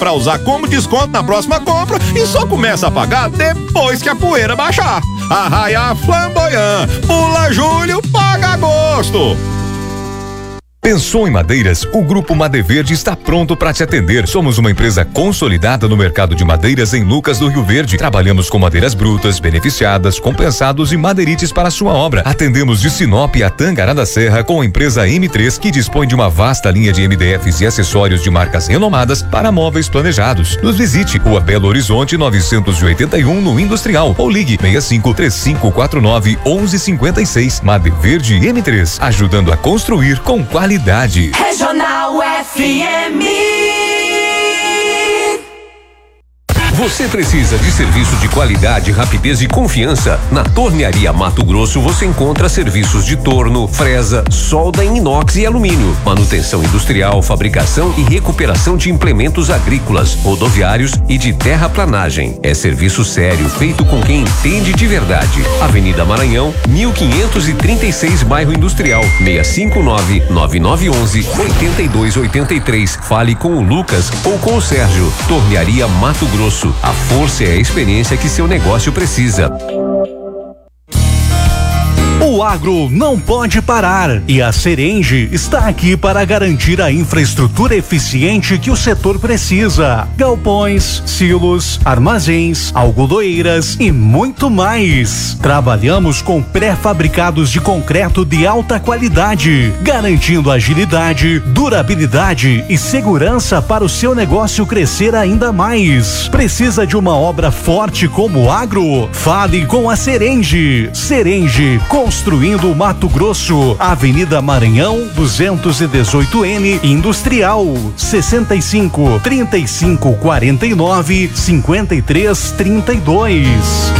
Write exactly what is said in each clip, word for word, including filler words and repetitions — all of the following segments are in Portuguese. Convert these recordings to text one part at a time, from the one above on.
pra usar como desconto na próxima compra e só começa a pagar depois que a poeira baixar. Arraia Flamboyant, pula julho, paga agosto. Pensou em madeiras? O Grupo Madeverde está pronto para te atender. Somos uma empresa consolidada no mercado de madeiras em Lucas do Rio Verde. Trabalhamos com madeiras brutas, beneficiadas, compensados e madeirites para sua obra. Atendemos de Sinop a Tangará da Serra com a empresa M três, que dispõe de uma vasta linha de M D Fs e acessórios de marcas renomadas para móveis planejados. Nos visite, Rua Belo Horizonte novecentos e oitenta e um, no Industrial, ou ligue seis cinco três cinco quatro nove um um cinco seis. Madeverde M três, ajudando a construir com qualidade. Regional F M. Você precisa de serviço de qualidade, rapidez e confiança? Na Tornearia Mato Grosso você encontra serviços de torno, fresa, solda em inox e alumínio, manutenção industrial, fabricação e recuperação de implementos agrícolas, rodoviários e de terraplanagem. É serviço sério, feito com quem entende de verdade. Avenida Maranhão, mil quinhentos e trinta e seis, Bairro Industrial, seis cinco nove, nove nove um um, oito dois oito três. Fale com o Lucas ou com o Sérgio. Tornearia Mato Grosso. A força é a experiência que seu negócio precisa. O agro não pode parar e a Serenge está aqui para garantir a infraestrutura eficiente que o setor precisa. Galpões, silos, armazéns, algodoeiras e muito mais. Trabalhamos com pré-fabricados de concreto de alta qualidade, garantindo agilidade, durabilidade e segurança para o seu negócio crescer ainda mais. Precisa de uma obra forte como o agro? Fale com a Serenge. Serenge, construindo Mato Grosso, Avenida Maranhão, duzentos e dezoito N, Industrial, sessenta e cinco, trinta e cinco, quarenta e nove, cinquenta e três, trinta e dois.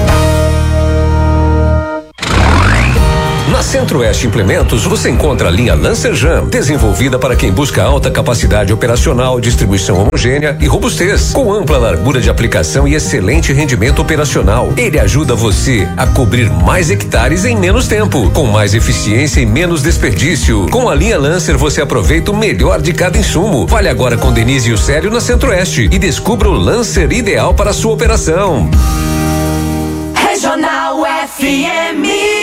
Na Centro-Oeste Implementos você encontra a linha Lancer Jam, desenvolvida para quem busca alta capacidade operacional, distribuição homogênea e robustez, com ampla largura de aplicação e excelente rendimento operacional. Ele ajuda você a cobrir mais hectares em menos tempo, com mais eficiência e menos desperdício. Com a linha Lancer você aproveita o melhor de cada insumo. Fale agora com Denise e o Célio na Centro-Oeste e descubra o Lancer ideal para a sua operação. Regional F M.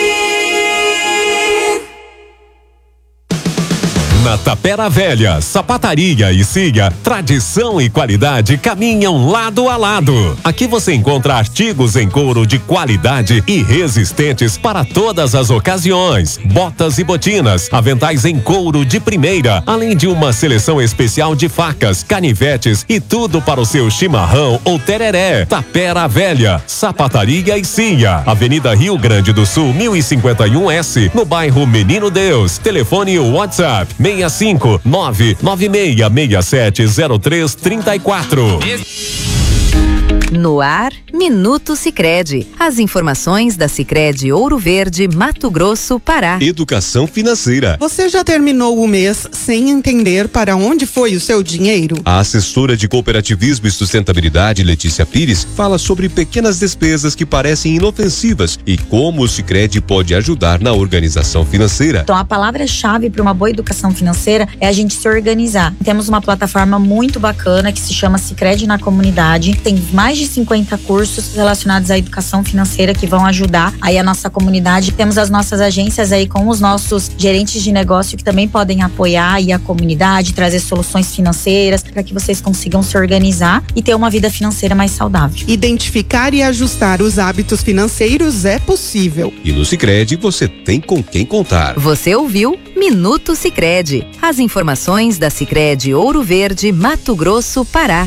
Na Tapera Velha, sapataria e Cia, tradição e qualidade caminham lado a lado. Aqui você encontra artigos em couro de qualidade e resistentes para todas as ocasiões. Botas e botinas, aventais em couro de primeira, além de uma seleção especial de facas, canivetes e tudo para o seu chimarrão ou tereré. Tapera Velha, sapataria e Cia, Avenida Rio Grande do Sul, mil e cinquenta e um S, no bairro Menino Deus. Telefone e WhatsApp seis cinco nove nove seis seis sete zero três três quatro. No ar, Minuto Sicredi. As informações da Sicredi Ouro Verde, Mato Grosso, Pará. Educação financeira. Você já terminou o mês sem entender para onde foi o seu dinheiro? A assessora de cooperativismo e sustentabilidade, Letícia Pires, fala sobre pequenas despesas que parecem inofensivas e como o Sicredi pode ajudar na organização financeira. Então, a palavra-chave para uma boa educação financeira é a gente se organizar. Temos uma plataforma muito bacana que se chama Sicredi na Comunidade. Tem mais de cinquenta cursos relacionados à educação financeira que vão ajudar aí a nossa comunidade. Temos as nossas agências aí com os nossos gerentes de negócio que também podem apoiar aí a comunidade, trazer soluções financeiras para que vocês consigam se organizar e ter uma vida financeira mais saudável. Identificar e ajustar os hábitos financeiros é possível. E no Sicredi você tem com quem contar. Você ouviu Minuto Sicredi. As informações da Sicredi Ouro Verde, Mato Grosso, Pará.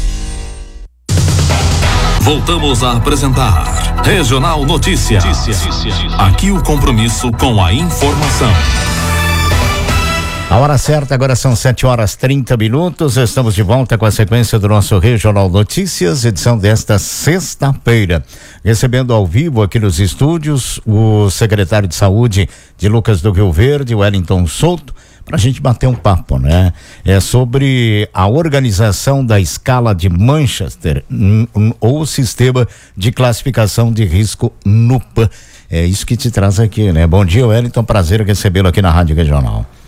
Voltamos a apresentar Regional Notícias. Aqui o compromisso com a informação. A hora certa agora são sete horas trinta minutos. Estamos de volta com a sequência do nosso Regional Notícias, edição desta sexta-feira. Recebendo ao vivo aqui nos estúdios o secretário de Saúde de Lucas do Rio Verde, Wellington Souto, para a gente bater um papo, né? É sobre a organização da escala de Manchester, n- n- ou sistema de classificação de risco N U P A. É isso que te traz aqui, né? Bom dia, Wellington, prazer recebê-lo aqui na Rádio Regional.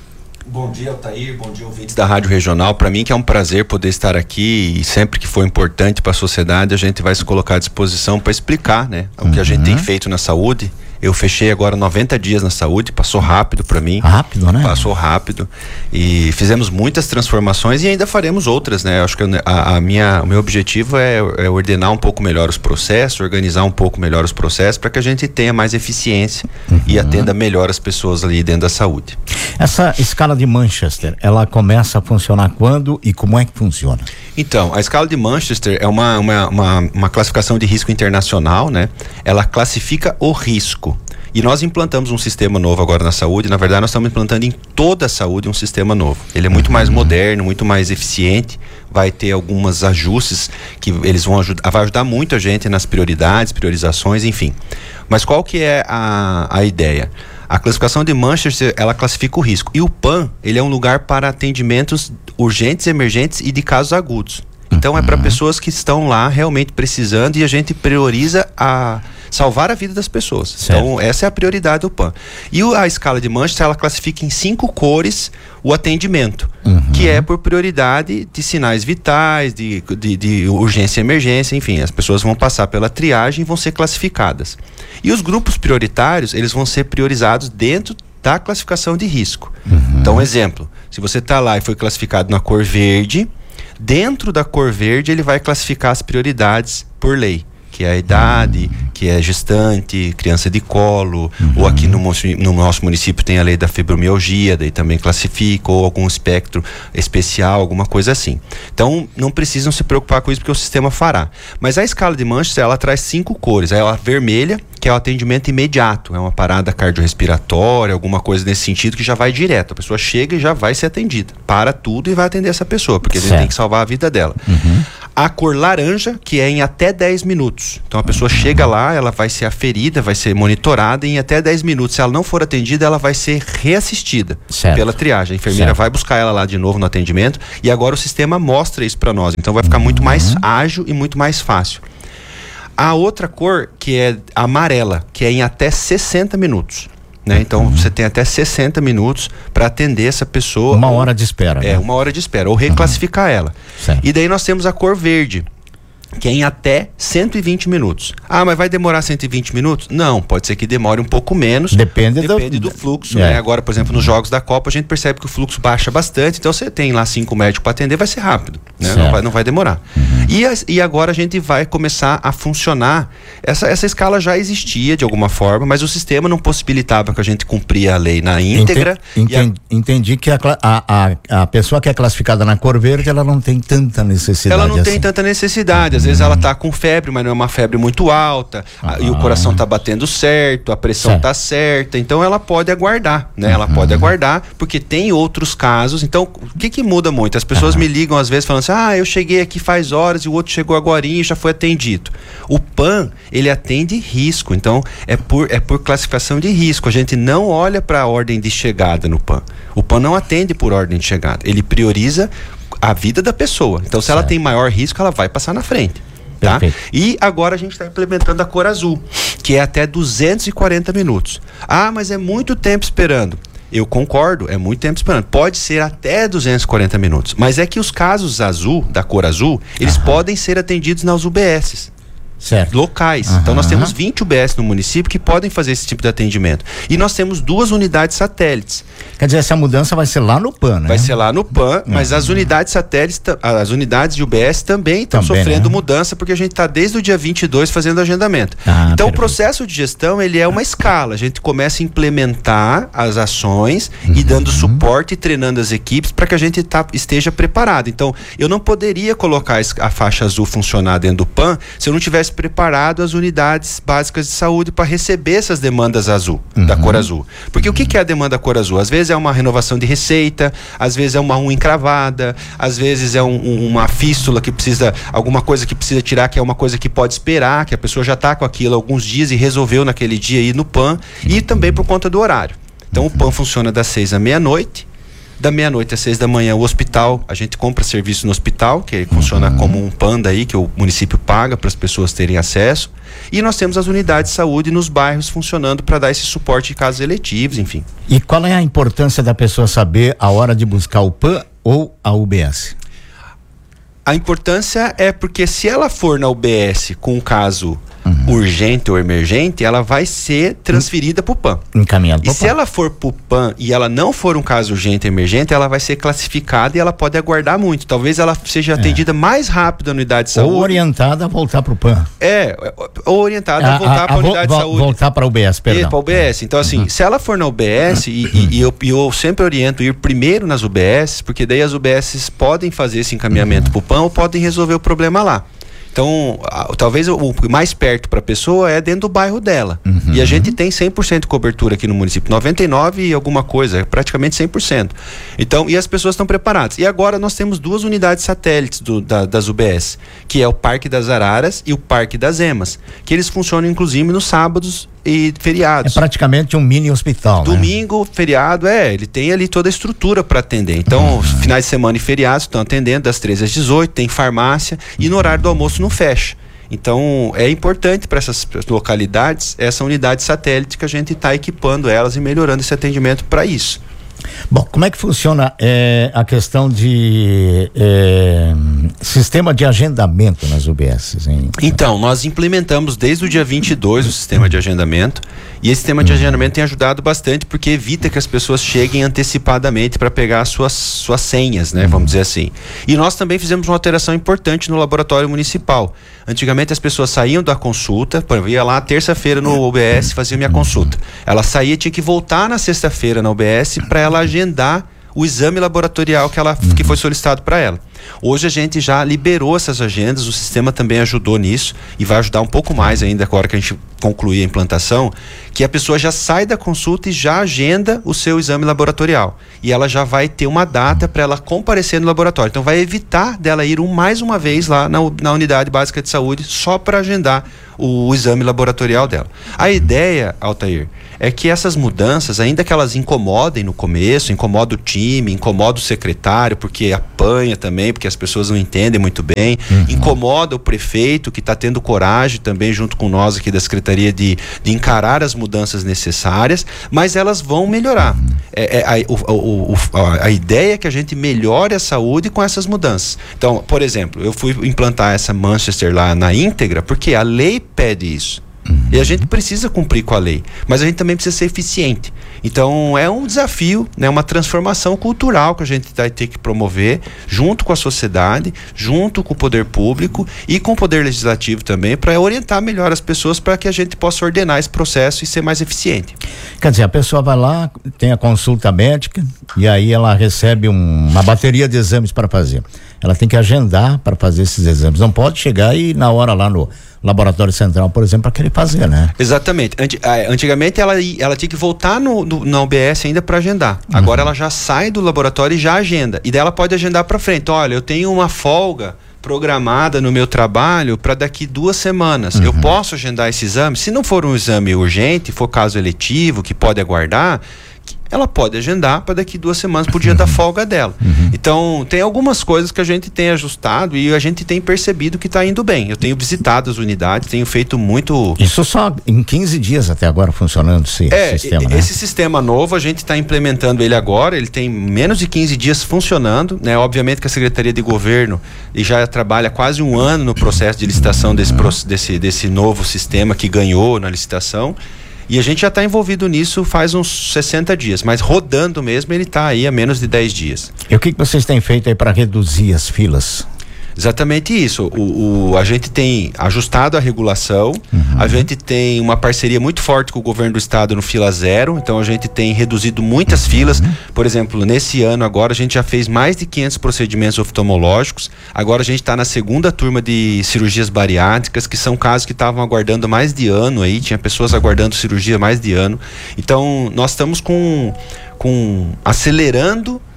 Bom dia, Altair, bom dia, ouvintes da Rádio Regional. Para mim que é um prazer poder estar aqui e sempre que for importante para a sociedade a gente vai se colocar à disposição para explicar, né, o uhum. que a gente tem feito na saúde. Eu fechei agora noventa dias na saúde, passou rápido para mim. Rápido, né? Passou rápido. E fizemos muitas transformações e ainda faremos outras, né? Acho que a, a minha, o meu objetivo é, é ordenar um pouco melhor os processos, organizar um pouco melhor os processos para que a gente tenha mais eficiência uhum. e atenda melhor as pessoas ali dentro da saúde. Essa escala de Manchester, ela começa a funcionar quando e como é que funciona? Então, a escala de Manchester é uma, uma, uma, uma classificação de risco internacional, né? Ela classifica o risco. E nós implantamos um sistema novo agora na saúde. Na verdade, nós estamos implantando em toda a saúde um sistema novo. Ele é muito mais moderno, muito mais eficiente. Vai ter alguns ajustes que eles vão ajudar, vai ajudar muito a gente nas prioridades, priorizações, enfim. Mas qual que é a, a ideia? A classificação de Manchester, ela classifica o risco. E o P A N, ele é um lugar para atendimentos urgentes, emergentes e de casos agudos. Então uhum. é para pessoas que estão lá realmente precisando e a gente prioriza a salvar a vida das pessoas. Certo. Então essa é a prioridade do P A N. E o, a escala de Manchester, ela classifica em cinco cores o atendimento, uhum. que é por prioridade de sinais vitais, de, de, de urgência e emergência, enfim, as pessoas vão passar pela triagem e vão ser classificadas. E os grupos prioritários, eles vão ser priorizados dentro da classificação de risco. Uhum. Então, exemplo, se você está lá e foi classificado na cor verde, dentro da cor verde ele vai classificar as prioridades por lei, que é a idade, uhum. que é gestante, criança de colo, uhum. ou aqui no, no nosso município tem a lei da fibromialgia, daí também classifica, ou algum espectro especial, alguma coisa assim. Então, não precisam se preocupar com isso porque o sistema fará. Mas a escala de Manchester, ela traz cinco cores. Ela vermelha, que é o atendimento imediato, é uma parada cardiorrespiratória, alguma coisa nesse sentido que já vai direto. A pessoa chega e já vai ser atendida. Para tudo e vai atender essa pessoa, porque a gente tem que salvar a vida dela. Uhum. A cor laranja, que é em até dez minutos. Então a pessoa uhum. chega lá, ela vai ser aferida, vai ser monitorada e em até dez minutos. Se ela não for atendida, ela vai ser reassistida certo. Pela triagem. A enfermeira certo. Vai buscar ela lá de novo no atendimento e agora o sistema mostra isso para nós. Então vai ficar uhum. muito mais ágil e muito mais fácil. A outra cor, que é amarela, que é em até sessenta minutos. Né? Então uhum. você tem até sessenta minutos para atender essa pessoa. Uma ou, hora de espera. É, né? uma hora de espera, ou reclassificar uhum. ela. Certo. E daí nós temos a cor verde, que é em até cento e vinte minutos. Ah, mas vai demorar cento e vinte minutos? Não, pode ser que demore um pouco menos. Depende, depende do, do fluxo, é. né? Agora, por exemplo, nos jogos da Copa a gente percebe que o fluxo baixa bastante, então você tem lá cinco médicos para atender, vai ser rápido, né? Não vai, não vai demorar. Uhum. E, a, e agora a gente vai começar a funcionar. Essa, essa escala já existia de alguma forma, mas o sistema não possibilitava que a gente cumpria a lei na íntegra. Entendi, a... entendi que a, a, a, a pessoa que é classificada na cor verde, ela não tem tanta necessidade. Ela não assim. tem tanta necessidade. Às vezes ela tá com febre, mas não é uma febre muito alta, ah, e o coração tá batendo certo, a pressão certo. Tá certa, então ela pode aguardar, né? Uhum. Ela pode aguardar, porque tem outros casos. Então, o que que muda muito? As pessoas uhum. me ligam às vezes falando assim, ah, eu cheguei aqui faz horas e o outro chegou agorinha e já foi atendido. O P A N, ele atende risco, então é por, é por classificação de risco. A gente não olha para a ordem de chegada no P A N. O P A N não atende por ordem de chegada, ele prioriza a vida da pessoa. Então, se certo. Ela tem maior risco, ela vai passar na frente. Tá? E agora a gente está implementando a cor azul, que é até duzentos e quarenta minutos. Ah, mas é muito tempo esperando. Eu concordo, é muito tempo esperando. Pode ser até duzentos e quarenta minutos. Mas é que os casos azul, da cor azul, eles Aham. Podem ser atendidos nas U B S. Certo. Locais. Aham. Então nós temos vinte U B S no município que podem fazer esse tipo de atendimento. E nós temos duas unidades satélites. Quer dizer, essa mudança vai ser lá no P A N, né? Vai ser lá no P A N, mas as unidades satélites, as unidades de U B S também estão sofrendo né? mudança, porque a gente está desde o dia vinte e dois fazendo agendamento. Ah, então perfeito. O processo de gestão, ele é uma escala. A gente começa a implementar as ações uhum. e dando suporte e treinando as equipes para que a gente tá, esteja preparado. Então, eu não poderia colocar a faixa azul funcionar dentro do P A N se eu não tivesse preparado as unidades básicas de saúde para receber essas demandas azul, uhum. da cor azul. Porque uhum. o que, que é a demanda cor azul? Às vezes é uma renovação de receita, às vezes é uma unha encravada, às vezes é um, um, uma fístula que precisa, alguma coisa que precisa tirar, que é uma coisa que pode esperar, que a pessoa já está com aquilo há alguns dias e resolveu naquele dia ir no P A N, e também por conta do horário. Então uhum. o P A N funciona das seis à meia-noite, Da meia-noite às seis da manhã, o hospital, a gente compra serviço no hospital, que funciona Uhum. como um panda aí, que o município paga para as pessoas terem acesso. E nós temos as unidades de saúde nos bairros funcionando para dar esse suporte de casos eletivos, enfim. E qual é a importância da pessoa saber a hora de buscar o P A N ou a U B S? A importância é porque se ela for na U B S com um caso uhum. urgente ou emergente, ela vai ser transferida para o P A N. Encaminhado E se ela for para o P A N e ela não for um caso urgente ou emergente, ela vai ser classificada e ela pode aguardar muito. Talvez ela seja atendida é. mais rápido na unidade de saúde. Ou orientada a voltar para o P A N. É, ou orientada a, a voltar para a unidade vo, de saúde. Voltar para a U B S, perdão. Para a U B S. Então, assim, uhum. se ela for na U B S, e, e, e eu, eu sempre oriento ir primeiro nas U B S, porque daí as U B S podem fazer esse encaminhamento uhum. para o P A N ou podem resolver o problema lá. Então, a, talvez o, o mais perto para a pessoa é dentro do bairro dela. Uhum. E a gente tem cem por cento de cobertura aqui no município, noventa e nove por cento e alguma coisa, praticamente cem por cento. Então, e as pessoas estão preparadas. E agora nós temos duas unidades satélites do, da, das U B S, que é o Parque das Araras e o Parque das Emas, que eles funcionam inclusive nos sábados e feriados. É praticamente um mini hospital, Domingo, né? feriado, é, ele tem ali toda a estrutura para atender. Então, uhum. finais de semana e feriados estão atendendo das treze às dezoito, tem farmácia e no horário do almoço não fecha. Então, é importante para essas localidades essa unidade satélite que a gente está equipando elas e melhorando esse atendimento para isso. Bom, como é que funciona é, a questão de é, sistema de agendamento nas U B S, hein? Então, nós implementamos desde o dia vinte e dois o sistema de agendamento, e esse sistema de agendamento tem ajudado bastante porque evita que as pessoas cheguem antecipadamente para pegar as suas, suas senhas, né? Vamos dizer assim. E nós também fizemos uma alteração importante no laboratório municipal. Antigamente as pessoas saíam da consulta, por exemplo, ia lá terça-feira no U B S fazer minha consulta. Ela saía, tinha que voltar na sexta-feira na U B S para ela agendar o exame laboratorial que, ela, que foi solicitado para ela. Hoje a gente já liberou essas agendas, o sistema também ajudou nisso e vai ajudar um pouco mais ainda agora que a gente concluir a implantação, que a pessoa já sai da consulta e já agenda o seu exame laboratorial. E ela já vai ter uma data para ela comparecer no laboratório. Então vai evitar dela ir um, mais uma vez lá na, na unidade básica de saúde só para agendar o, o exame laboratorial dela. A ideia, Altair, é que essas mudanças, ainda que elas incomodem no começo, incomodam o time, incomodam o secretário, porque apanha também, porque as pessoas não entendem muito bem, uhum. incomoda o prefeito, que está tendo coragem também, junto com nós aqui da Secretaria, de, de encarar as mudanças necessárias, mas elas vão melhorar. Uhum. É, é, a, o, o, a, a ideia é que a gente melhore a saúde com essas mudanças. Então, por exemplo, eu fui implantar essa Manchester lá na íntegra, porque a lei pede isso. Uhum. E a gente precisa cumprir com a lei, mas a gente também precisa ser eficiente. Então é um desafio, né, uma transformação cultural que a gente vai ter que promover junto com a sociedade, junto com o poder público e com o poder legislativo também, para orientar melhor as pessoas para que a gente possa ordenar esse processo e ser mais eficiente. Quer dizer, a pessoa vai lá, tem a consulta médica e aí ela recebe um, uma bateria de exames para fazer. Ela tem que agendar para fazer esses exames. Não pode chegar e na hora lá no laboratório central, por exemplo, para querer fazer, né? Exatamente. Antigamente ela, ela tinha que voltar no, no, na U B S ainda para agendar. Uhum. Agora ela já sai do laboratório e já agenda. E daí ela pode agendar para frente. Olha, eu tenho uma folga programada no meu trabalho para daqui duas semanas. Uhum. Eu posso agendar esse exame? Se não for um exame urgente, for caso eletivo, que pode aguardar, ela pode agendar para daqui duas semanas por dia uhum. da folga dela. Uhum. Então, tem algumas coisas que a gente tem ajustado e a gente tem percebido que está indo bem. Eu tenho visitado as unidades, tenho feito muito... Isso só em quinze dias até agora funcionando esse é, sistema, e, né? Esse sistema novo, a gente está implementando ele agora, ele tem menos de quinze dias funcionando, né? Obviamente que a Secretaria de Governo já trabalha quase um ano no processo de licitação desse, uhum. desse, desse novo sistema que ganhou na licitação. E a gente já está envolvido nisso faz uns sessenta dias, mas rodando mesmo ele está aí há menos de dez dias. E o que, que vocês têm feito aí para reduzir as filas? Exatamente isso. O, o, a gente tem ajustado a regulação, uhum. a gente tem uma parceria muito forte com o governo do estado no Fila Zero, então a gente tem reduzido muitas uhum. filas. Por exemplo, nesse ano agora a gente já fez mais de quinhentos procedimentos oftalmológicos, agora a gente está na segunda turma de cirurgias bariátricas, que são casos que estavam aguardando mais de ano aí, tinha pessoas aguardando cirurgia mais de ano. Então nós estamos com, com acelerando,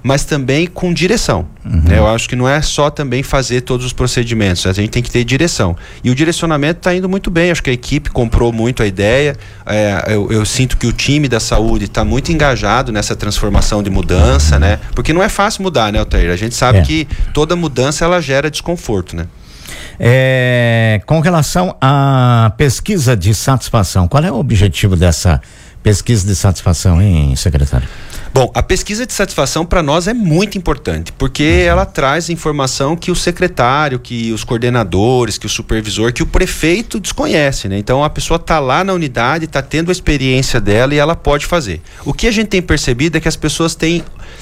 mas também com direção. Uhum. Né? Eu acho que não é só também fazer todos os procedimentos, a gente tem que ter direção. E o direcionamento está indo muito bem, acho que a equipe comprou muito a ideia, é, eu, eu sinto que o time da saúde está muito engajado nessa transformação de mudança, né? Porque não é fácil mudar, né, Altair? A gente sabe é. que toda mudança ela gera desconforto, né? É, com relação à pesquisa de satisfação, qual é o objetivo dessa pesquisa de satisfação, hein, secretário? Bom, a pesquisa de satisfação para nós é muito importante, porque ela traz informação que o secretário, que os coordenadores, que o supervisor, que o prefeito desconhece, né? Então a pessoa está lá na unidade, está tendo a experiência dela e ela pode fazer. O que a gente tem percebido é que as pessoas têm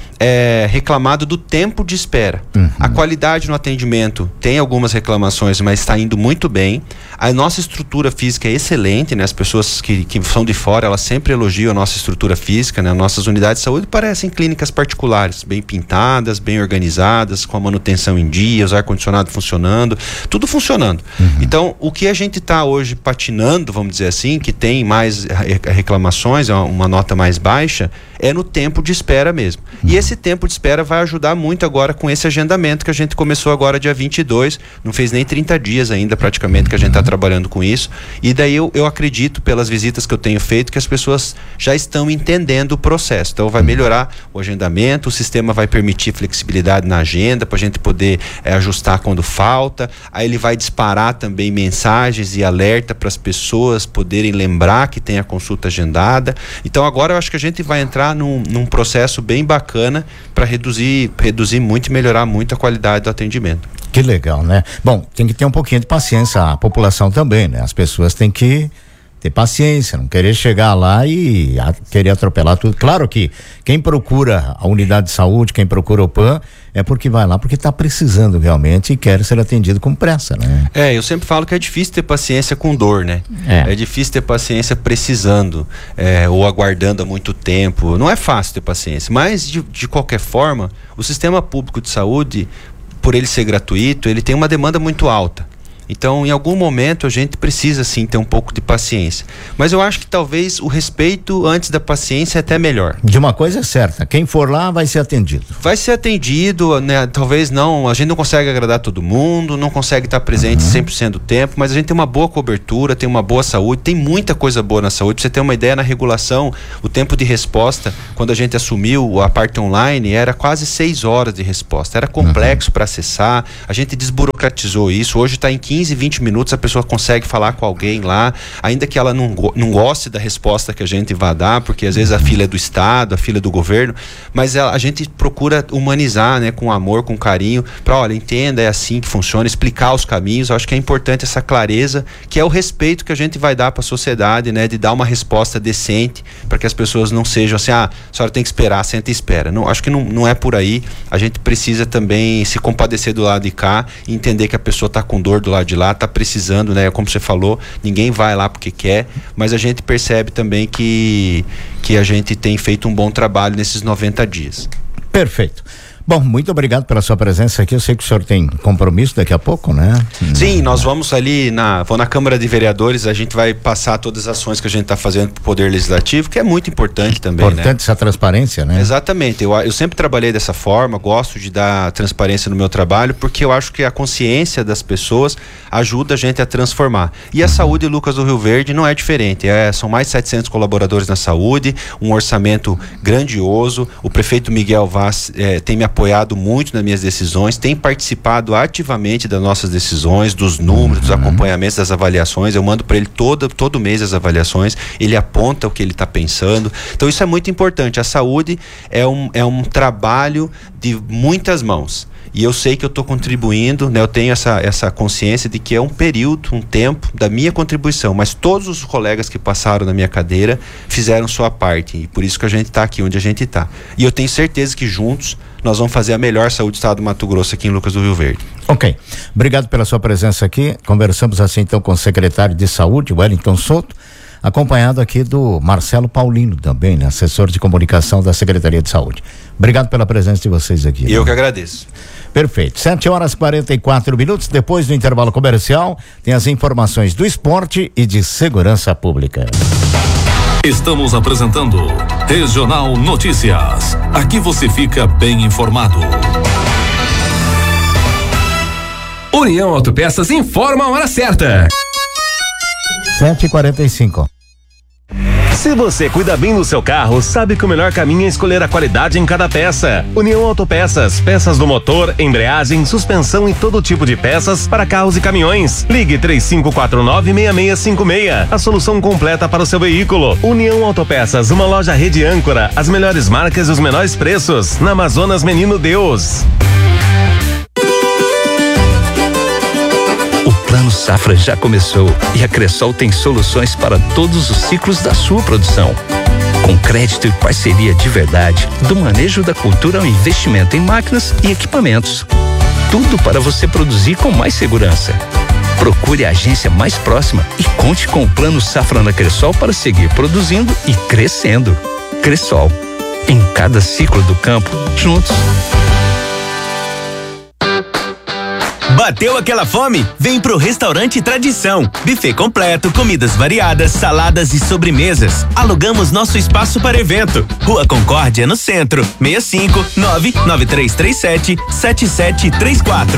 É, reclamado do tempo de espera. Uhum. A qualidade no atendimento tem algumas reclamações, mas está indo muito bem. A nossa estrutura física é excelente, né? As pessoas que, que são de fora, elas sempre elogiam a nossa estrutura física, né? Nossas unidades de saúde parecem clínicas particulares, bem pintadas, bem organizadas, com a manutenção em dia, os ar-condicionado funcionando, tudo funcionando. Uhum. Então, o que a gente está hoje patinando, vamos dizer assim, que tem mais reclamações, uma nota mais baixa, é no tempo de espera mesmo. Uhum. E esse tempo de espera vai ajudar muito agora com esse agendamento que a gente começou agora dia vinte e dois, não fez nem trinta dias ainda praticamente que a gente está trabalhando com isso, e daí eu, eu acredito pelas visitas que eu tenho feito que as pessoas já estão entendendo o processo, então vai melhorar o agendamento, o sistema vai permitir flexibilidade na agenda para a gente poder é, ajustar quando falta, aí ele vai disparar também mensagens e alerta para as pessoas poderem lembrar que tem a consulta agendada. Então agora eu acho que a gente vai entrar num, num processo bem bacana para reduzir, reduzir muito e melhorar muito a qualidade do atendimento. Que legal, né? Bom, tem que ter um pouquinho de paciência, a população também, né? As pessoas têm que ter paciência, não querer chegar lá e a, querer atropelar tudo. Claro que quem procura a unidade de saúde, quem procura o P A N, é porque vai lá porque está precisando realmente e quer ser atendido com pressa, né? É, eu sempre falo que é difícil ter paciência com dor, né? É, é difícil ter paciência precisando, é, ou aguardando há muito tempo. Não é fácil ter paciência, mas de, de qualquer forma, o sistema público de saúde, por ele ser gratuito, ele tem uma demanda muito alta. Então, em algum momento, a gente precisa, sim, ter um pouco de paciência. Mas eu acho que talvez o respeito antes da paciência é até melhor. De uma coisa é certa, quem for lá vai ser atendido. Vai ser atendido, né? Talvez não, a gente não consegue agradar todo mundo, não consegue estar presente uhum. cem por cento do tempo, mas a gente tem uma boa cobertura, tem uma boa saúde, tem muita coisa boa na saúde. Pra você ter uma ideia, na regulação, o tempo de resposta, quando a gente assumiu a parte online, era quase seis horas de resposta. Era complexo uhum. para acessar, a gente desburocratizou isso, hoje está em quinze, vinte minutos a pessoa consegue falar com alguém lá, ainda que ela não, não goste da resposta que a gente vai dar, porque às vezes a fila é do Estado, a fila é do governo, mas ela, a gente procura humanizar, né, com amor, com carinho, para, olha, entenda, é assim que funciona, explicar os caminhos. Eu acho que é importante essa clareza, que é o respeito que a gente vai dar para a sociedade, né, de dar uma resposta decente, para que as pessoas não sejam assim, ah, a senhora tem que esperar, senta e espera. Não, acho que não, não é por aí. A gente precisa também se compadecer do lado de cá e entender que a pessoa está com dor do lado de lá, está precisando, né? Como você falou, ninguém vai lá porque quer, mas a gente percebe também que, que a gente tem feito um bom trabalho nesses noventa dias. Perfeito. Bom, muito obrigado pela sua presença aqui. Eu sei que o senhor tem compromisso daqui a pouco, né? Sim, nós vamos ali na, vou na Câmara de Vereadores, a gente vai passar todas as ações que a gente está fazendo para o Poder Legislativo, que é muito importante também, importante, né? Essa transparência, né? Exatamente, eu, eu sempre trabalhei dessa forma, gosto de dar transparência no meu trabalho, porque eu acho que a consciência das pessoas ajuda a gente a transformar. E a uhum. saúde, Lucas do Rio Verde, não é diferente, é, são mais de setecentos colaboradores na saúde, um orçamento grandioso, o prefeito Miguel Vaz é, tem me apoiado muito nas minhas decisões, tem participado ativamente das nossas decisões, dos números, dos acompanhamentos, das avaliações. Eu mando para ele todo, todo mês as avaliações, ele aponta o que ele está pensando. Então isso é muito importante. A saúde é um, é um trabalho de muitas mãos. E eu sei que eu estou contribuindo, né? Eu tenho essa, essa consciência de que é um período, um tempo da minha contribuição, mas todos os colegas que passaram na minha cadeira fizeram sua parte, e por isso que a gente está aqui onde a gente está. E eu tenho certeza que juntos nós vamos fazer a melhor saúde do estado do Mato Grosso aqui em Lucas do Rio Verde. Ok, obrigado pela sua presença aqui. Conversamos assim então com o secretário de Saúde, Wellington Souto, acompanhado aqui do Marcelo Paulino também, né? Assessor de comunicação da Secretaria de Saúde. Obrigado pela presença de vocês aqui. Eu né? que agradeço. Perfeito. sete horas e quarenta e quatro minutos. Depois do intervalo comercial, tem as informações do esporte e de segurança pública. Estamos apresentando Regional Notícias. Aqui você fica bem informado. União Autopeças informa a hora certa. sete e quarenta e cinco. Se você cuida bem do seu carro, sabe que o melhor caminho é escolher a qualidade em cada peça. União Autopeças, peças do motor, embreagem, suspensão e todo tipo de peças para carros e caminhões. Ligue três cinco quatro nove, seis seis cinco seis, a solução completa para o seu veículo. União Autopeças, uma loja rede âncora, as melhores marcas e os menores preços, na Amazonas Menino Deus. Plano Safra já começou e a Cressol tem soluções para todos os ciclos da sua produção. Com crédito e parceria de verdade, do manejo da cultura ao investimento em máquinas e equipamentos. Tudo para você produzir com mais segurança. Procure a agência mais próxima e conte com o Plano Safra na Cressol para seguir produzindo e crescendo. Cressol, em cada ciclo do campo, juntos. Bateu aquela fome? Vem pro Restaurante Tradição. Buffet completo, comidas variadas, saladas e sobremesas. Alugamos nosso espaço para evento. Rua Concórdia, no centro. seis cinco nove nove três três sete sete sete três quatro.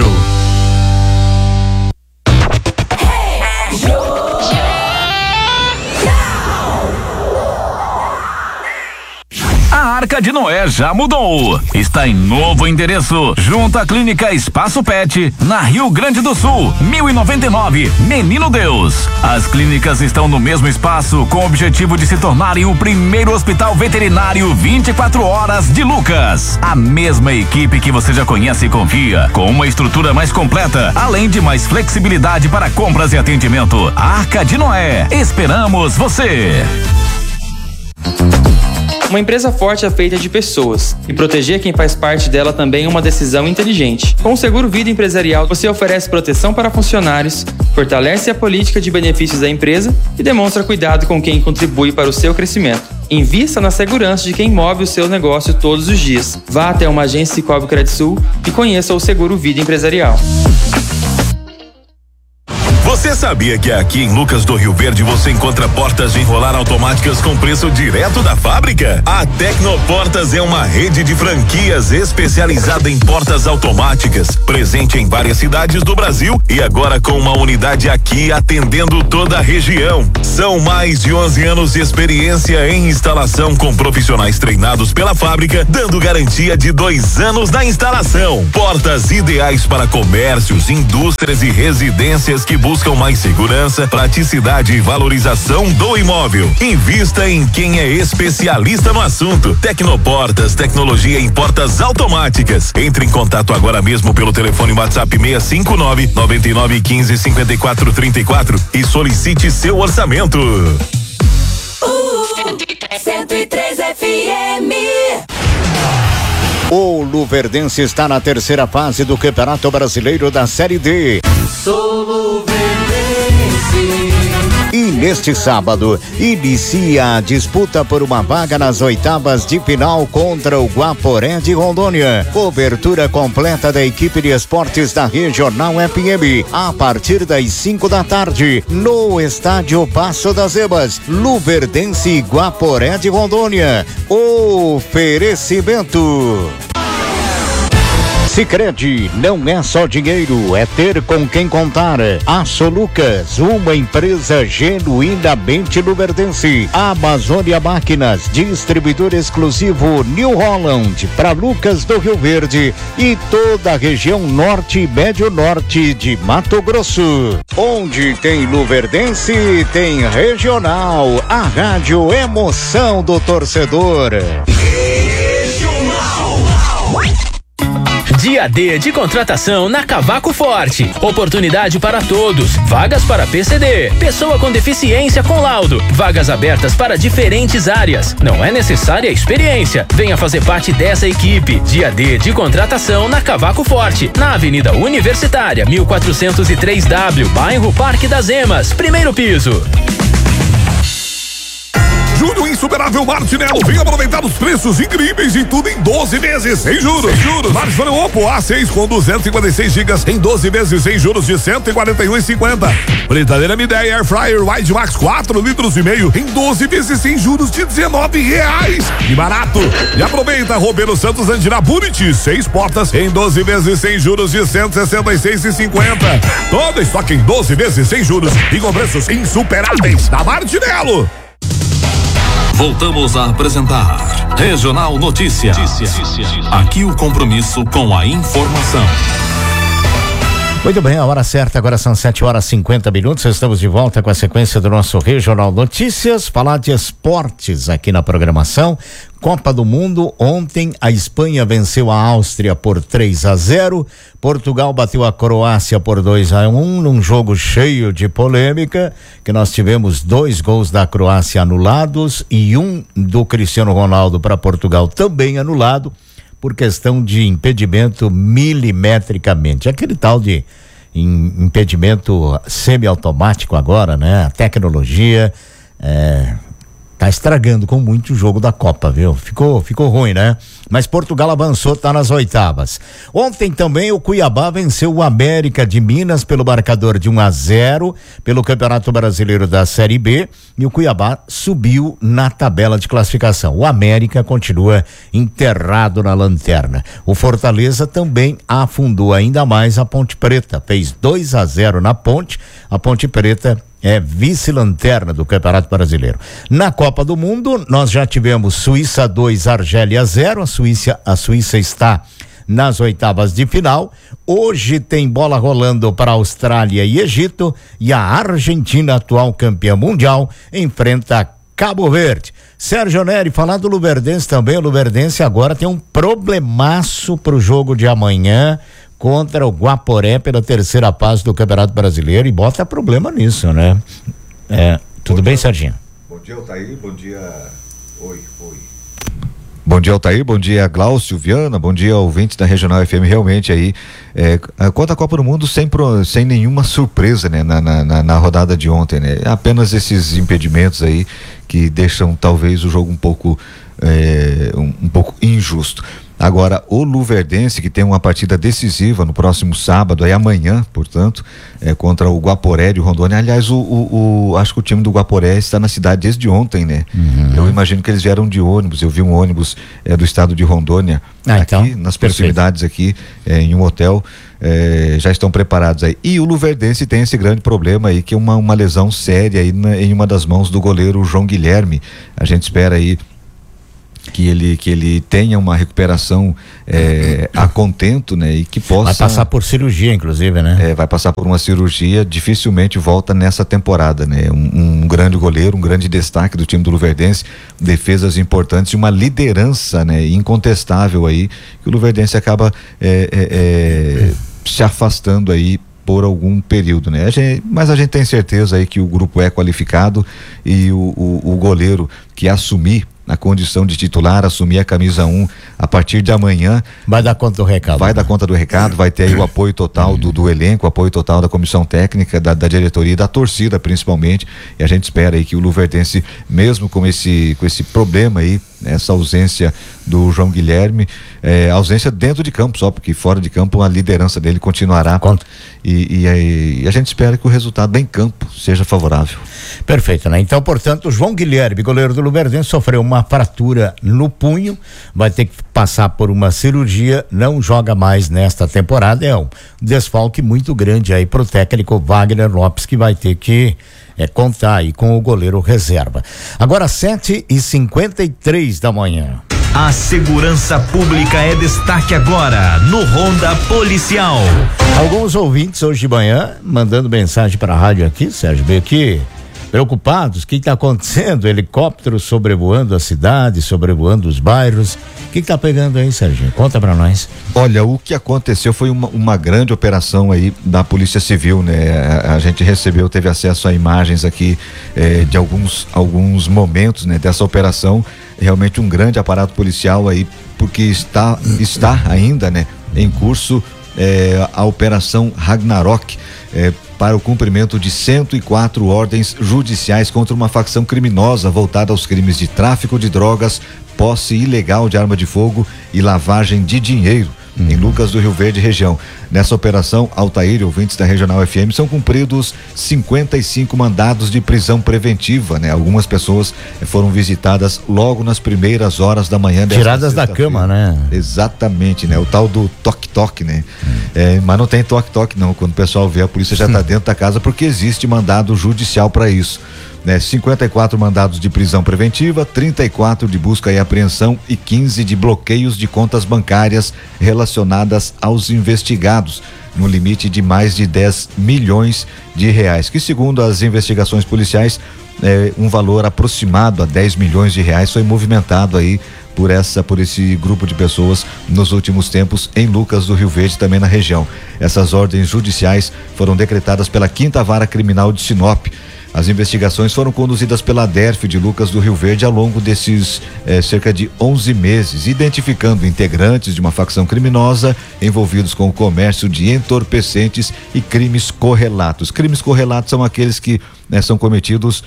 A Arca de Noé já mudou. Está em novo endereço, junto à Clínica Espaço Pet, na Rio Grande do Sul, mil e noventa e nove, Menino Deus. As clínicas estão no mesmo espaço, com o objetivo de se tornarem o primeiro hospital veterinário vinte e quatro horas de Lucas. A mesma equipe que você já conhece e confia, com uma estrutura mais completa, além de mais flexibilidade para compras e atendimento. Arca de Noé, esperamos você. Uma empresa forte é feita de pessoas, e proteger quem faz parte dela também é uma decisão inteligente. Com o Seguro Vida Empresarial, você oferece proteção para funcionários, fortalece a política de benefícios da empresa e demonstra cuidado com quem contribui para o seu crescimento. Invista na segurança de quem move o seu negócio todos os dias. Vá até uma agência Cicobi Credisul e conheça o Seguro Vida Empresarial. Você sabia que aqui em Lucas do Rio Verde você encontra portas de enrolar automáticas com preço direto da fábrica? A Tecnoportas é uma rede de franquias especializada em portas automáticas, presente em várias cidades do Brasil e agora com uma unidade aqui atendendo toda a região. São mais de onze anos de experiência em instalação com profissionais treinados pela fábrica, dando garantia de dois anos na instalação. Portas ideais para comércios, indústrias e residências que buscam Buscam mais segurança, praticidade e valorização do imóvel. Invista em quem é especialista no assunto. Tecnoportas, tecnologia em portas automáticas. Entre em contato agora mesmo pelo telefone WhatsApp seis cinco nove, nove nove um cinco, cinco quatro três quatro e solicite seu orçamento. Uh, cento e três F M. O Luverdense está na terceira fase do Campeonato Brasileiro da Série D. Sou Luverdense. E neste sábado, inicia a disputa por uma vaga nas oitavas de final contra o Guaporé de Rondônia. Cobertura completa da equipe de esportes da Regional F M, a partir das cinco da tarde, no estádio Passo das Ebas, Luverdense e Guaporé de Rondônia. Oferecimento. Sicredi não é só dinheiro, é ter com quem contar. Aço Lucas, uma empresa genuinamente luverdense. Amazônia Máquinas, distribuidor exclusivo New Holland para Lucas do Rio Verde e toda a região norte e médio norte de Mato Grosso. Onde tem luverdense, tem regional. A rádio emoção do torcedor. Dia D de contratação na Cavaco Forte. Oportunidade para todos. Vagas para P C D. Pessoa com deficiência com laudo. Vagas abertas para diferentes áreas. Não é necessária experiência. Venha fazer parte dessa equipe. Dia D de contratação na Cavaco Forte. Na Avenida Universitária, mil quatrocentos e três W, bairro Parque das Emas. Primeiro piso. Julho Insuperável Martinello. Vem aproveitar os preços incríveis e tudo em doze vezes sem juros. Sem juros. Smartphone Oppo A seis com duzentos e cinquenta e seis gigas em doze vezes sem juros de cento e quarenta e um reais e cinquenta centavos. Fritadeira Midea Air Fryer Wide Max quatro litros e meio em doze vezes sem juros de dezenove reais. Que barato! E aproveita Roberto Santos Andina Buriti, seis portas em doze vezes sem juros de cento e sessenta e seis reais e cinquenta centavos. Todo estoque em doze vezes sem juros e com preços insuperáveis da Martinello. Voltamos a apresentar Regional Notícia. Aqui o compromisso com a informação. Muito bem, a hora certa, agora são sete horas e cinquenta minutos. Estamos de volta com a sequência do nosso Regional Notícias. Falar de esportes aqui na programação. Copa do Mundo, ontem a Espanha venceu a Áustria por três a zero, Portugal bateu a Croácia por dois a um, num jogo cheio de polêmica, que nós tivemos dois gols da Croácia anulados e um do Cristiano Ronaldo para Portugal também anulado, por questão de impedimento milimetricamente. Aquele tal de impedimento semiautomático agora, né? A tecnologia é, tá estragando com muito o jogo da Copa, viu? Ficou, ficou ruim, né? Mas Portugal avançou, tá nas oitavas. Ontem também o Cuiabá venceu o América de Minas pelo marcador de um a zero pelo Campeonato Brasileiro da Série B, e o Cuiabá subiu na tabela de classificação. O América continua enterrado na lanterna. O Fortaleza também afundou ainda mais a Ponte Preta, fez dois a zero na Ponte. A Ponte Preta é vice-lanterna do Campeonato Brasileiro. Na Copa do Mundo, nós já tivemos Suíça dois, Argélia zero. A Suíça, a Suíça está nas oitavas de final. Hoje tem bola rolando para Austrália e Egito, e a Argentina, atual campeã mundial, enfrenta Cabo Verde. Sérgio Neri, falar do Luverdense também. O Luverdense agora tem um problemaço pro jogo de amanhã contra o Guaporé pela terceira fase do Campeonato Brasileiro, e bota problema nisso, né? É, tudo bem, Serginho? Bom dia, Altair, bom dia. Oi, oi. Bom dia, Altair, bom dia, Glaucio, Viana, bom dia, ouvintes da Regional F M. Realmente aí, é, quanto à Copa do Mundo, sem, pro, sem nenhuma surpresa, né? Na, na, na rodada de ontem, né? Apenas esses impedimentos aí que deixam talvez o jogo um pouco, é, um, um pouco injusto. Agora, o Luverdense, que tem uma partida decisiva no próximo sábado, aí amanhã, portanto, é, contra o Guaporé de Rondônia. Aliás, o, o, o, acho que o time do Guaporé está na cidade desde ontem, né? Uhum. Eu imagino que eles vieram de ônibus. Eu vi um ônibus é, do estado de Rondônia, ah, aqui, então, nas proximidades aqui, é, em um hotel. É, já estão preparados aí. E o Luverdense tem esse grande problema aí, que é uma, uma lesão séria aí na, em uma das mãos do goleiro João Guilherme. A gente espera aí que ele, que ele tenha uma recuperação é, a contento, né? E que possa... Vai passar por cirurgia, inclusive, né? É, vai passar por uma cirurgia, dificilmente volta nessa temporada, né? Um, um grande goleiro, um grande destaque do time do Luverdense, defesas importantes e uma liderança, né? Incontestável aí, que o Luverdense acaba é, é, é, se afastando aí por algum período, né? A gente, mas a gente tem certeza aí que o grupo é qualificado, e o, o, o goleiro que assumir na condição de titular, assumir a camisa um a partir de amanhã. Vai dar conta do recado. Vai dar conta do recado, vai ter aí o apoio total do, do elenco, o apoio total da comissão técnica, da, da diretoria e da torcida, principalmente. E a gente espera aí que o Luverdense, mesmo com esse, com esse problema aí, essa ausência do João Guilherme, é, ausência dentro de campo só, porque fora de campo a liderança dele continuará. E, e, e a gente espera que o resultado em campo seja favorável. Perfeito, né? Então, portanto, o João Guilherme, goleiro do Luverdense, sofreu uma fratura no punho, vai ter que passar por uma cirurgia, não joga mais nesta temporada. É um desfalque muito grande aí pro técnico Wagner Lopes, que vai ter que é, contar aí com o goleiro reserva. Agora sete e cinquenta e três da manhã. A segurança pública é destaque agora no Ronda Policial. Alguns ouvintes hoje de manhã mandando mensagem para a rádio aqui, Sérgio, veio aqui preocupados. O que está acontecendo? Helicóptero sobrevoando a cidade, sobrevoando os bairros. O que está pegando aí, Sérgio? Conta para nós. Olha, o que aconteceu foi uma, uma grande operação aí da Polícia Civil, né? A, a gente recebeu, teve acesso a imagens aqui eh, de alguns, alguns momentos, né? Dessa operação. Realmente um grande aparato policial aí, porque está, está ainda, né? Em curso eh, a Operação Ragnarok. eh, para o cumprimento de cento e quatro ordens judiciais contra uma facção criminosa voltada aos crimes de tráfico de drogas, posse ilegal de arma de fogo e lavagem de dinheiro em Lucas do Rio Verde região. Nessa operação, Altair e ouvintes da Regional F M, são cumpridos cinquenta e cinco mandados de prisão preventiva, né? Algumas pessoas foram visitadas logo nas primeiras horas da manhã. Tiradas da cama, né? Exatamente, né? O tal do toque-toque, né? Hum. É, mas não tem toque-toque não, quando o pessoal vê, a polícia já está dentro da casa, porque existe mandado judicial para isso. Né, cinquenta e quatro mandados de prisão preventiva, trinta e quatro de busca e apreensão e quinze de bloqueios de contas bancárias relacionadas aos investigados, no limite de mais de dez milhões de reais, que segundo as investigações policiais, é, um valor aproximado a dez milhões de reais foi movimentado aí por essa, por esse grupo de pessoas nos últimos tempos em Lucas do Rio Verde, também na região. Essas ordens judiciais foram decretadas pela Quinta Vara Criminal de Sinop. As investigações foram conduzidas pela DERF de Lucas do Rio Verde ao longo desses eh, cerca de onze meses, identificando integrantes de uma facção criminosa envolvidos com o comércio de entorpecentes e crimes correlatos. Crimes correlatos são aqueles que né, são cometidos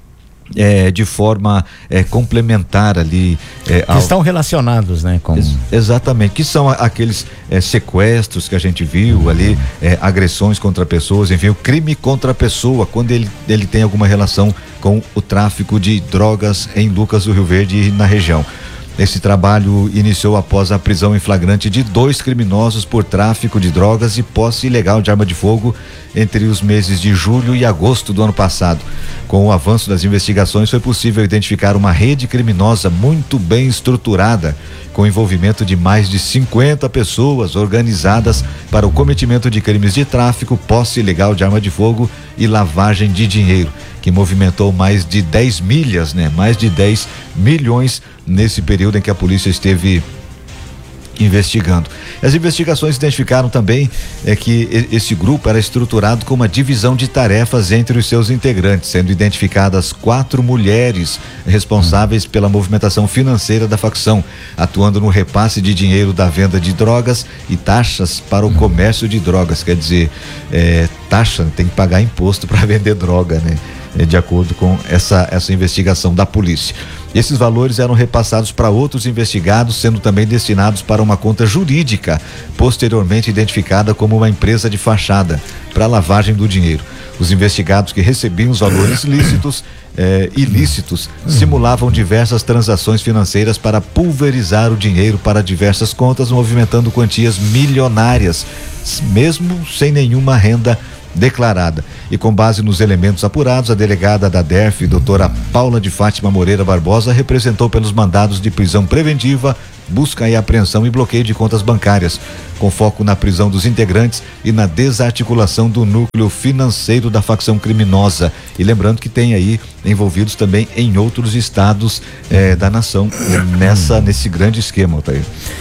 É, de forma é, complementar ali. É, que ao... estão relacionados, né? Com... Ex exatamente, que são a, aqueles é, sequestros que a gente viu ali, é, agressões contra pessoas, enfim, o crime contra a pessoa, quando ele, ele tem alguma relação com o tráfico de drogas em Lucas do Rio Verde e na região. Esse trabalho iniciou após a prisão em flagrante de dois criminosos por tráfico de drogas e posse ilegal de arma de fogo entre os meses de julho e agosto do ano passado. Com o avanço das investigações, foi possível identificar uma rede criminosa muito bem estruturada, com envolvimento de mais de cinquenta pessoas organizadas para o cometimento de crimes de tráfico, posse ilegal de arma de fogo e lavagem de dinheiro, que movimentou mais de dez milhas, né? Mais de dez milhões nesse período em que a polícia esteve investigando. As investigações identificaram também é que esse grupo era estruturado com uma divisão de tarefas entre os seus integrantes, sendo identificadas quatro mulheres responsáveis pela movimentação financeira da facção, atuando no repasse de dinheiro da venda de drogas e taxas para o comércio de drogas. Quer dizer, é, taxa, tem que pagar imposto para vender droga, né? É, de acordo com essa, essa investigação da polícia. Esses valores eram repassados para outros investigados, sendo também destinados para uma conta jurídica, posteriormente identificada como uma empresa de fachada, para lavagem do dinheiro. Os investigados que recebiam os valores lícitos, eh, ilícitos, simulavam diversas transações financeiras para pulverizar o dinheiro para diversas contas, movimentando quantias milionárias, mesmo sem nenhuma renda declarada. E com base nos elementos apurados, a delegada da DERF, doutora Paula de Fátima Moreira Barbosa, representou pelos mandados de prisão preventiva, busca e apreensão e bloqueio de contas bancárias, com foco na prisão dos integrantes e na desarticulação do núcleo financeiro da facção criminosa. E lembrando que tem aí envolvidos também em outros estados eh, da nação nessa nesse grande esquema, Altair.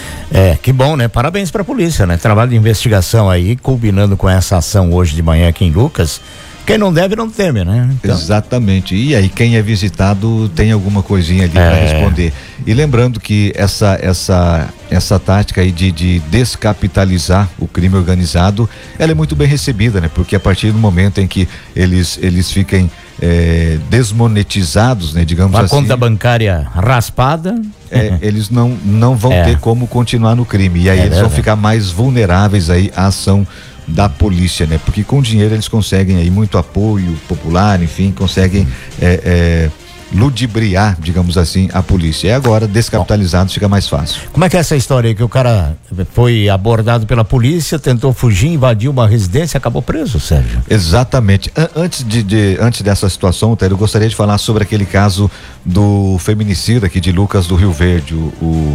É, que bom, né? Parabéns pra polícia, né? Trabalho de investigação aí, combinando com essa ação hoje de manhã aqui em Lucas. Quem não deve, não teme, né? Então... Exatamente. E aí, quem é visitado tem alguma coisinha ali é. para responder. E lembrando que essa, essa, essa tática aí de, de descapitalizar o crime organizado, ela é muito bem recebida, né? Porque a partir do momento em que eles, eles fiquem é, desmonetizados, né? Digamos a assim. A conta bancária raspada. É, eles não, não vão é. ter como continuar no crime. E aí é eles verdade. vão ficar mais vulneráveis aí à ação da polícia, né? Porque com dinheiro eles conseguem aí muito apoio popular, enfim, conseguem é, é, ludibriar, digamos assim, a polícia. E agora, descapitalizados, fica mais fácil. Como é que é essa história aí que o cara foi abordado pela polícia, tentou fugir, invadiu uma residência e acabou preso, Sérgio? Exatamente. Antes de, de antes dessa situação, Télio, eu gostaria de falar sobre aquele caso do feminicida aqui de Lucas do Rio Verde, o, o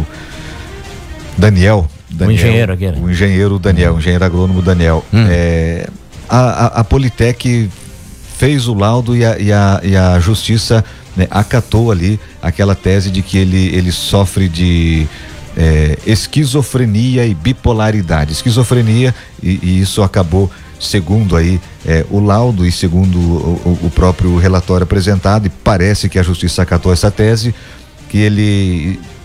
Daniel. Daniel, o engenheiro aqui, né? O engenheiro Daniel, o engenheiro agrônomo Daniel. Hum. É, a, a, a Politec fez o laudo e a, e a, e a justiça, né, acatou ali aquela tese de que ele, ele sofre de é, esquizofrenia e bipolaridade. Esquizofrenia, e, e isso acabou, segundo aí é, o laudo e segundo o, o próprio relatório apresentado, e parece que a justiça acatou essa tese, que ele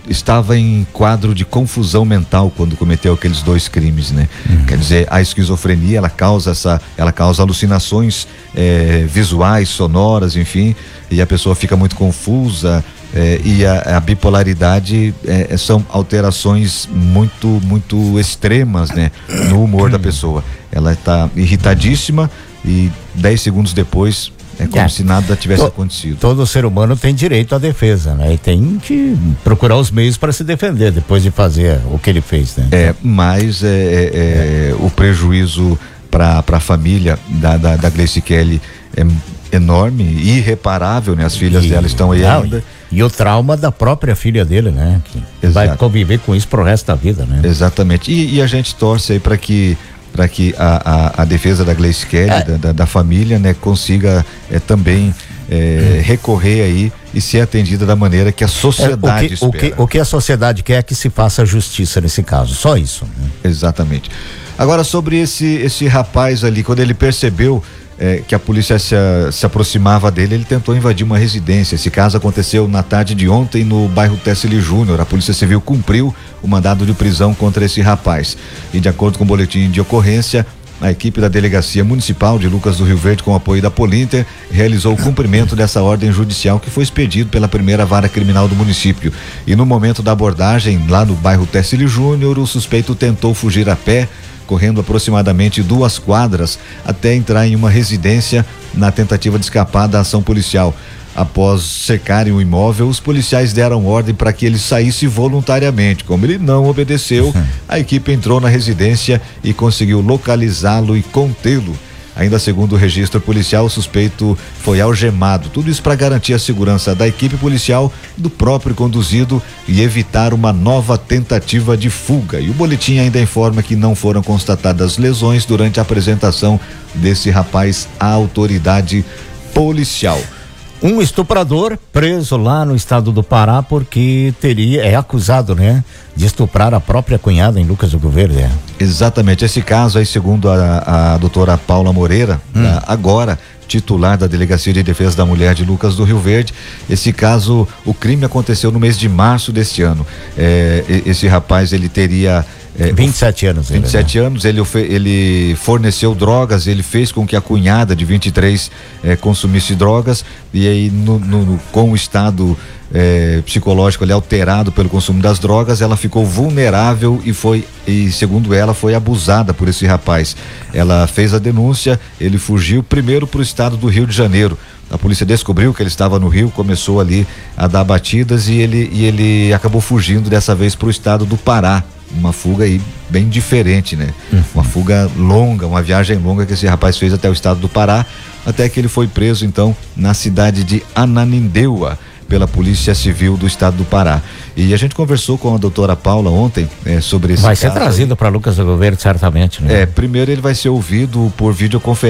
estava em quadro de confusão mental quando cometeu aqueles dois crimes, né? Uhum. Quer dizer, a esquizofrenia, ela causa essa, ela causa alucinações é, visuais, sonoras, enfim, e a pessoa fica muito confusa. É, e a, a bipolaridade é, são alterações muito, muito extremas, né, no humor da pessoa. Ela está irritadíssima e dez segundos depois é como é. se nada tivesse to, acontecido. Todo ser humano tem direito à defesa, né? E tem que procurar os meios para se defender depois de fazer o que ele fez, né? É, mas é, é, é, o prejuízo para a família da, da, da Gleice Kelly é enorme, irreparável, né? As filhas e, dela estão aí não, ainda. E, e o trauma da própria filha dele, né? Que vai conviver com isso pro resto da vida, né? Exatamente. E, e a gente torce aí para que para que a, a, a defesa da Gleice Kelly, é. da, da, da família, né, consiga é, também é, hum. recorrer aí e ser atendida da maneira que a sociedade é, o que, espera. O que, o que a sociedade quer é que se faça justiça nesse caso, só isso. Né? Exatamente. Agora, sobre esse, esse rapaz ali, quando ele percebeu É, que a polícia se, a, se aproximava dele, ele tentou invadir uma residência. Esse caso aconteceu na tarde de ontem no bairro Tessely Júnior. A Polícia Civil cumpriu o mandado de prisão contra esse rapaz. E de acordo com o boletim de ocorrência, a equipe da Delegacia Municipal de Lucas do Rio Verde, com o apoio da Polinter, realizou o cumprimento dessa ordem judicial que foi expedido pela primeira vara criminal do município. E no momento da abordagem, lá no bairro Tessely Júnior, o suspeito tentou fugir a pé, correndo aproximadamente duas quadras até entrar em uma residência na tentativa de escapar da ação policial. Após cercarem o imóvel, os policiais deram ordem para que ele saísse voluntariamente. Como ele não obedeceu, a equipe entrou na residência e conseguiu localizá-lo e contê-lo. Ainda segundo o registro policial, o suspeito foi algemado. Tudo isso para garantir a segurança da equipe policial, do próprio conduzido e evitar uma nova tentativa de fuga. E o boletim ainda informa que não foram constatadas lesões durante a apresentação desse rapaz à autoridade policial. Um estuprador preso lá no estado do Pará porque teria, é acusado, né, de estuprar a própria cunhada em Lucas do Rio Verde. É. Exatamente, esse caso aí, segundo a, a doutora Paula Moreira, hum. da, agora titular da Delegacia de Defesa da Mulher de Lucas do Rio Verde, esse caso, o crime aconteceu no mês de março deste ano. É, esse rapaz, ele teria É, vinte e sete anos. vinte e sete ele, né? anos, ele, ele forneceu drogas, ele fez com que a cunhada de vinte e três eh, consumisse drogas, e aí no, no, com o estado eh, psicológico ali alterado pelo consumo das drogas, ela ficou vulnerável e foi, e segundo ela, foi abusada por esse rapaz. Ela fez a denúncia, ele fugiu primeiro para o estado do Rio de Janeiro. A polícia descobriu que ele estava no Rio, começou ali a dar batidas e ele, e ele acabou fugindo dessa vez para o estado do Pará. Uma fuga aí bem diferente, né? Uhum. Uma fuga longa, uma viagem longa que esse rapaz fez até o estado do Pará, até que ele foi preso então na cidade de Ananindeua pela Polícia Civil do estado do Pará. E a gente conversou com a doutora Paula ontem é, sobre esse vai caso. Vai ser trazido para Lucas do Rio Verde certamente, né? É, primeiro ele vai ser ouvido por videoconferência.